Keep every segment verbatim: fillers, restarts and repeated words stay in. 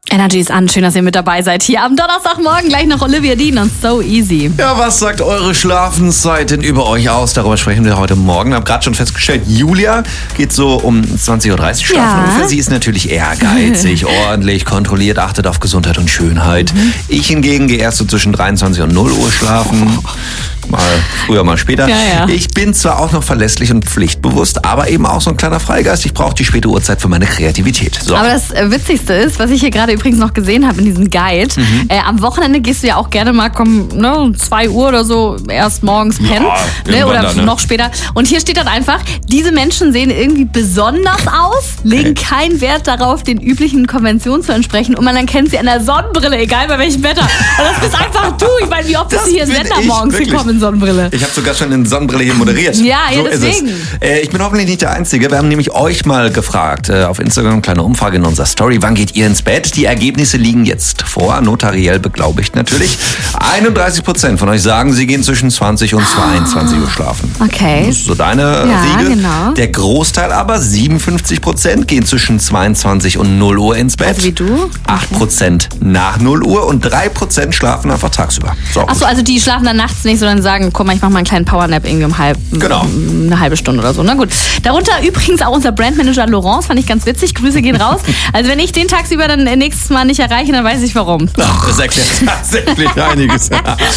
Energy ist an, schön, dass ihr mit dabei seid. Hier am Donnerstagmorgen gleich noch Olivia Dean und So Easy. Ja, was sagt eure Schlafenszeit denn über euch aus? Darüber sprechen wir heute Morgen. Ich habe gerade schon festgestellt, Julia geht so um zwanzig Uhr dreißig schlafen. Ja. Und für sie ist natürlich ehrgeizig, ordentlich, kontrolliert, achtet auf Gesundheit und Schönheit. Mhm. Ich hingegen gehe erst so zwischen dreiundzwanzig und null Uhr schlafen. Mal früher, mal später. Ja, ja. Ich bin zwar auch noch verlässlich und pflichtbewusst, aber eben auch so ein kleiner Freigeist. Ich brauche die späte Uhrzeit für meine Kreativität. So. Aber das äh, Witzigste ist, was ich hier gerade übrigens noch gesehen habe in diesem Guide, mhm. äh, am Wochenende gehst du ja auch gerne mal, komm, ne, um zwei Uhr oder so erst morgens pennen, ja, ne, oder dann, ne? noch später. Und hier steht dann einfach, diese Menschen sehen irgendwie besonders aus, legen okay. keinen Wert darauf, den üblichen Konventionen zu entsprechen und man erkennt sie an der Sonnenbrille, egal bei welchem Wetter. Und das bist einfach du. Ich meine, wie oft bist du hier Sender morgens gekommen in Sonnenbrille? Ich habe sogar schon in Sonnenbrille hier moderiert. Ja, ja, so deswegen. Ist es. Äh, ich bin hoffentlich nicht der Einzige. Wir haben nämlich euch mal gefragt, äh, auf Instagram, eine kleine Umfrage in unserer Story, wann geht ihr ins Bett? Die Ergebnisse liegen jetzt vor, notariell beglaubigt natürlich. einunddreißig Prozent von euch sagen, sie gehen zwischen zwanzig und zweiundzwanzig Uhr schlafen. Okay. Das ist so deine ja, Riege. Genau. Der Großteil aber, siebenundfünfzig Prozent, gehen zwischen zweiundzwanzig und null Uhr ins Bett. Also wie du? Okay. acht Prozent nach null Uhr und drei Prozent schlafen einfach tagsüber. So, Achso, also die schlafen dann nachts nicht, sondern sagen, guck mal, ich mach mal einen kleinen Powernap irgendwie um halb, genau. eine halbe Stunde oder so. Na gut. Darunter übrigens auch unser Brandmanager Laurence, fand ich ganz witzig. Grüße gehen raus. Also wenn ich den tagsüber dann nächstes Mal nicht erreiche, dann weiß ich warum. Ach, das erklärt tatsächlich einiges.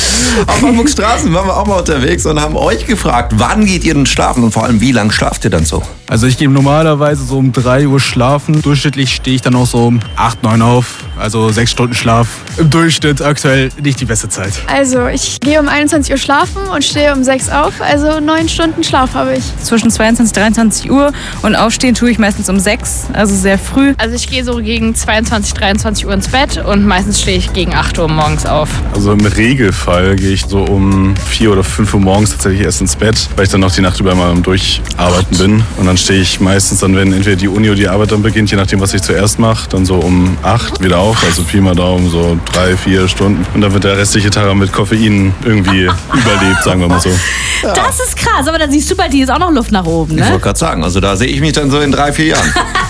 Auf Hamburgs Straßen waren wir auch mal unterwegs und haben euch gefragt, wann geht ihr denn schlafen und vor allem, wie lange schlaft ihr dann so? Also ich gehe normalerweise so um drei Uhr schlafen. Durchschnittlich stehe ich dann auch so um acht, neun auf. Also sechs Stunden Schlaf. Im Durchschnitt aktuell nicht die beste Zeit. Also ich gehe um einundzwanzig Uhr schlafen und stehe um sechs auf. Also neun Stunden Schlaf habe ich. Zwischen zweiundzwanzig und dreiundzwanzig Uhr und aufstehen tue ich meistens um sechs, also sehr früh. Also ich gehe so gegen zweiundzwanzig, dreiundzwanzig Uhr ins Bett und meistens stehe ich gegen acht Uhr morgens auf. Also im Regelfall gehe ich so um vier oder fünf Uhr morgens tatsächlich erst ins Bett, weil ich dann noch die Nacht über mal am Durcharbeiten bin. Und dann stehe ich meistens dann, wenn entweder die Uni oder die Arbeit dann beginnt, je nachdem, was ich zuerst mache, dann so um acht wieder auf, also Pi mal Daumen, so drei, vier Stunden. Und dann wird der restliche Tag mit Koffein irgendwie überlebt, sagen wir mal so. Ja. Das ist krass, aber da siehst du, bei dir ist auch noch Luft nach oben, ne? Ich wollte gerade sagen, also da sehe ich mich dann so in drei, vier Jahren.